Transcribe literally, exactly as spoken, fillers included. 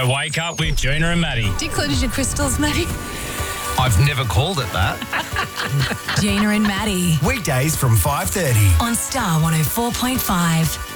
So wake up with Gina and Maddie. Do you close your crystals, Maddie? I've never called it that. Gina and Maddie Weekdays from five thirty. on Star one oh four point five.